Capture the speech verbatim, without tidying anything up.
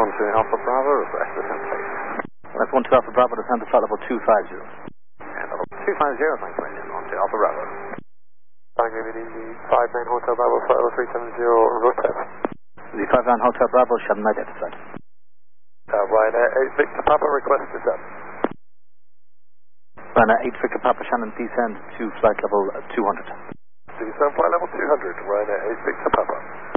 one two Alpha Bravo, request descent please. That's one two Alpha Bravo, descent to flight level two five zero. And level two five zero, thanks for engine, one two Alpha Bravo. Tango Easy, five nine Hotel Bravo, flight level three seven zero, rotate. The five nine Hotel Bravo, Shannon identified. Uh, Ryanair eight Victor Papa, request descent. Ryanair eight Victor Papa, Shannon descend to flight level two hundred. Descend flight level two hundred, Ryanair eight Victor Papa.